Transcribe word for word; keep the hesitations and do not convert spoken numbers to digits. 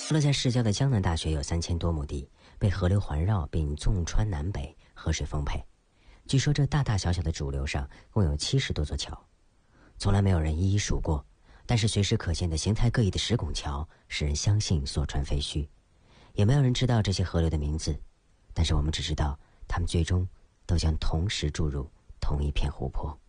落在市郊的江南大学有三千多亩地，被河流环绕并纵穿南北，河水丰沛。据说这大大小小的主流上共有七十多座桥，从来没有人一一数过，但是随时可见的形态各异的石拱桥使人相信所传非虚。也没有人知道这些河流的名字，但是我们只知道它们最终都将同时注入同一片湖泊。